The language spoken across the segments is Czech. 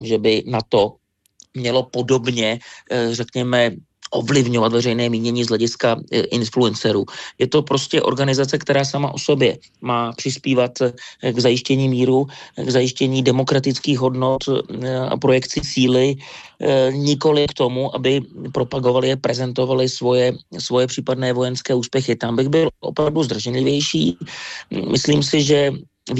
že by NATO mělo podobně, řekněme, ovlivňovat veřejné mínění z hlediska influencerů. Je to prostě organizace, která sama o sobě má přispívat k zajištění míru, k zajištění demokratických hodnot a projekci síly, nikoli k tomu, aby propagovali a prezentovali svoje případné vojenské úspěchy. Tam bych byl opravdu zdrženlivější. Myslím si, že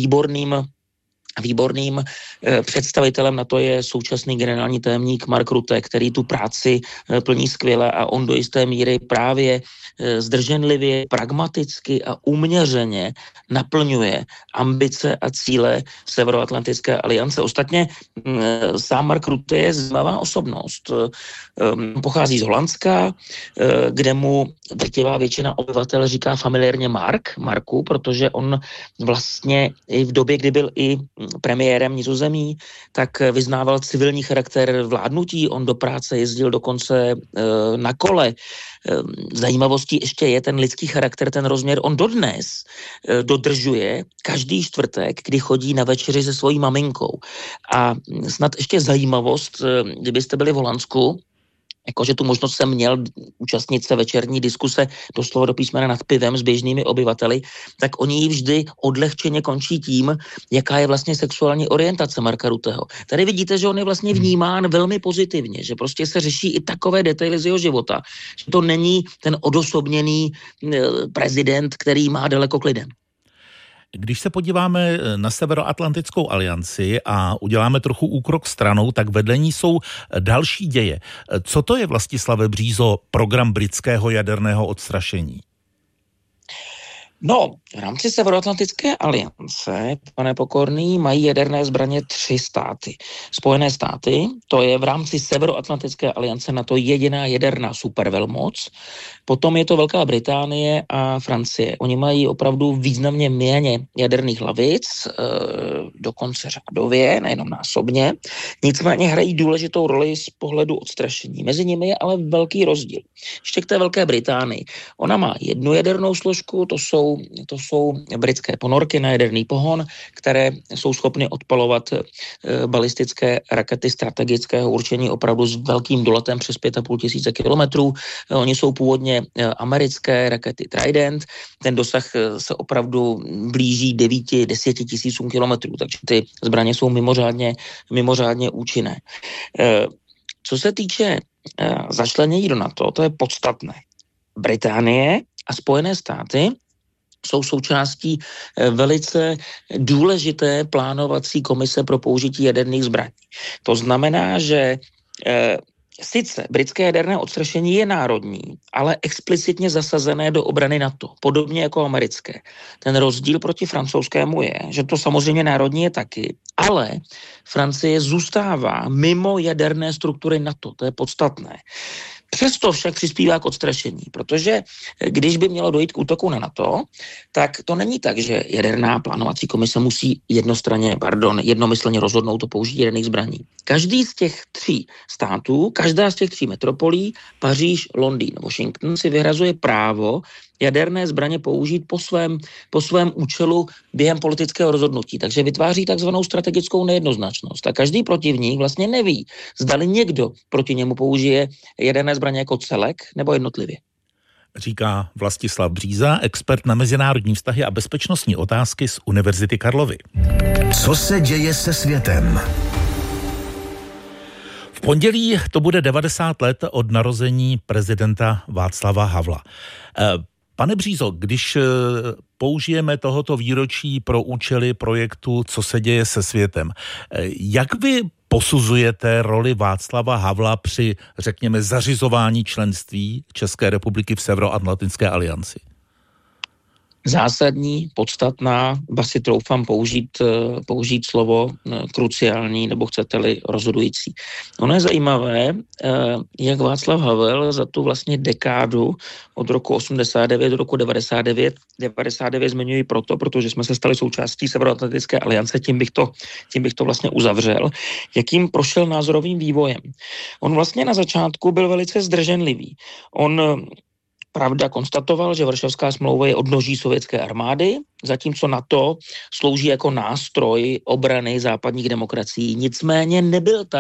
výborným představitelem na to je současný generální tajemník Mark Rutte, který tu práci plní skvěle a on do jisté míry právě zdrženlivě, pragmaticky a uměřeně naplňuje ambice a cíle Severoatlantické aliance. Ostatně sám Mark Rutte je zajímavá osobnost. Pochází z Holandska, kde mu drtivá většina obyvatel říká familiárně Marku, protože on vlastně i v době, kdy byl i premiérem Nizozemí, tak vyznával civilní charakter vládnutí. On do práce jezdil dokonce na kole. Zajímavostí ještě je ten lidský charakter, ten rozměr. On dodnes dodržuje každý čtvrtek, kdy chodí na večeři se svojí maminkou. A snad ještě zajímavost, kdybyste byli v Holandsku, jakože tu možnost jsem měl účastnit se večerní diskuse doslova do písmena nad pivem s běžnými obyvateli, tak oni ji vždy odlehčeně končí tím, jaká je vlastně sexuální orientace Marka Rutteho. Tady vidíte, že on je vlastně vnímán velmi pozitivně, že prostě se řeší i takové detaily z jeho života, že to není ten odosobněný prezident, který má daleko k lidem. Když se podíváme na Severoatlantickou alianci a uděláme trochu úkrok stranou, tak vedle ní jsou další děje. Co to je, Vlastislave Břízo, program britského jaderného odstrašení? No, v rámci Severoatlantické aliance, pane Pokorný, mají jaderné zbraně 3 státy. Spojené státy, to je v rámci Severoatlantické aliance na to jediná jaderná supervelmoc. Potom je to Velká Británie a Francie. Oni mají opravdu významně méně jaderných hlavic, dokonce řádově, nejenom násobně. Nicméně hrají důležitou roli z pohledu odstrašení. Mezi nimi je ale velký rozdíl. Ještě k té Velké Británii. Ona má jednu jadernou složku, to jsou britské ponorky na jaderný pohon, které jsou schopny odpalovat balistické rakety strategického určení opravdu s velkým doletem přes 5,5 tisíce kilometrů. Oni jsou původně americké rakety Trident. Ten dosah se opravdu blíží 9-10 tisícům kilometrů, takže ty zbraně jsou mimořádně účinné. Co se týče začlenění do NATO, to je podstatné. Británie a Spojené státy jsou součástí velice důležité plánovací komise pro použití jaderných zbraní. To znamená, že sice britské jaderné odstrašení je národní, ale explicitně zasazené do obrany NATO, podobně jako americké. Ten rozdíl proti francouzskému je, že to samozřejmě národní je taky, ale Francie zůstává mimo jaderné struktury NATO, to je podstatné. Přesto však přispívá k odstrašení, protože když by mělo dojít k útoku na NATO, tak to není tak, že jaderná plánovací komise musí jednomyslně rozhodnout o použití jaderných zbraní. Každý z těch 3 států, každá z těch 3 metropolí, Paříž, Londýn, Washington, si vyhrazuje právo jaderné zbraně použít po svém účelu během politického rozhodnutí. Takže vytváří takzvanou strategickou nejednoznačnost. A každý protivník vlastně neví, zdali někdo proti němu použije jaderné zbraně jako celek nebo jednotlivě. Říká Vlastislav Bříza, expert na mezinárodní vztahy a bezpečnostní otázky z Univerzity Karlovy. Co se děje se světem? V pondělí to bude 90 let od narození prezidenta Václava Havla. Pane Břízo, když použijeme tohoto výročí pro účely projektu Co se děje se světem, jak vy posuzujete roli Václava Havla při, řekněme, zařizování členství České republiky v Severoatlantické alianci? Zásadní, podstatná, ba si troufám použít slovo kruciální, nebo chcete-li rozhodující. Ono je zajímavé, jak Václav Havel za tu vlastně dekádu od roku 89 do roku 99 zmiňuji protože jsme se stali součástí Severoatlantické aliance, tím bych to vlastně uzavřel, jakým prošel názorovým vývojem. On vlastně na začátku byl velice zdrženlivý. On pravda konstatoval, že Varšavská smlouva je odnoží sovětské armády, zatímco NATO slouží jako nástroj obrany západních demokracií. Nicméně nebyl